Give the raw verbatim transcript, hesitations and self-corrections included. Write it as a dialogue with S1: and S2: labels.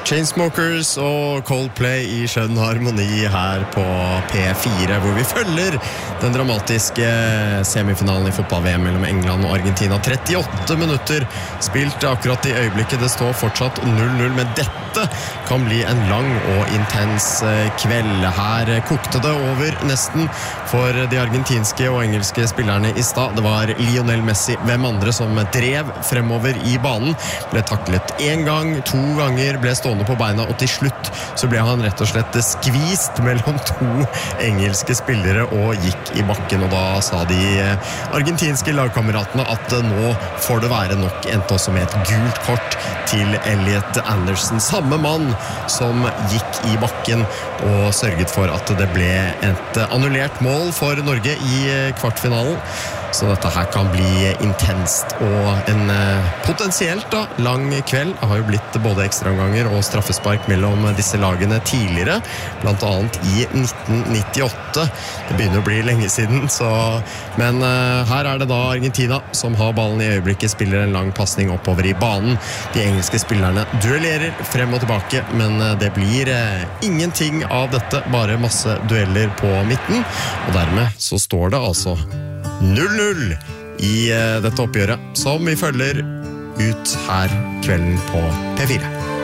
S1: Chainsmokers og Coldplay i skjønn harmoni her på P fire, hvor vi følger den dramatiske semifinalen i fotball-V M mellom England og Argentina. trettiåtte minutter spilt akkurat i øyeblikket. Det står fortsatt null null, men dette kan bli en lang og intens kveld. Her kokte det over nesten for de argentinske og engelske spillerne i stad. Det var Lionel Messi, hvem andre, som drev fremover i banen. Ble taklet en gang, to ganger, ble stående på beina, og til slutt så ble han rett og slett skvist mellom to engelske spillere og gikk i bakken, og da sa de argentinske lagkameratene at nå får det være nok, endte også med et gult kort til Elliot Anderson, samme mann som gikk i bakken og sørget for at det ble et annullert mål for Norge i kvartfinalen. Så dette her kan bli intenst og en potensielt da, lang kveld. Det har jo blitt både ekstraomganger og straffespark mellom disse lagene tidligere, blant annet i nitten nittiåtte. Det begynner å bli lenge siden, så... men uh, her er det da Argentina som har ballen i øyeblikket, spiller en lang passning oppover i banen. De engelske spillerne duellerer frem og tilbake, men det blir uh, ingenting av dette, bare masse dueller på midten, og dermed så står det altså null null i uh, dette oppgjøret, som vi følger ut her kvelden på P fire.